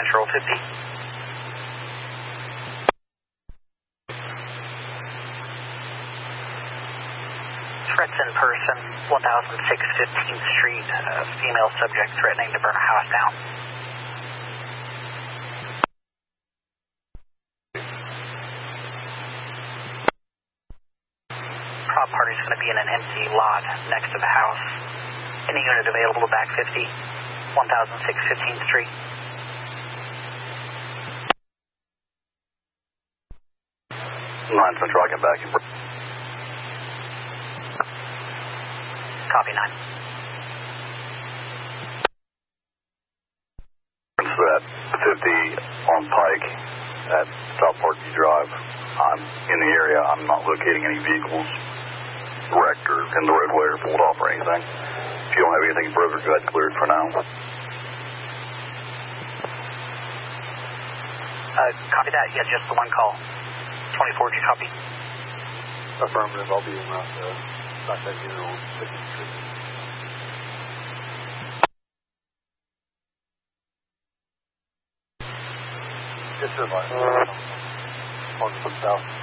Central 50. Threats in person, 1006 15th Street, female subject threatening to burn a house down. Prop party's going to be in an empty lot next to the house. Any unit available to back 50, 1006 15th Street. Line Central, I can back you. Copy 9. At 50 on Pike at South Parkview Drive. I'm in the area. I'm not locating any vehicles wrecked or in the roadway or pulled off or anything. If you don't have anything broken, go ahead and clear it for now. Copy that. Yeah, just the one call. 24, do you copy? Affirmative. I'll be in route back that unit on 50th Street. Just to advise. On the south.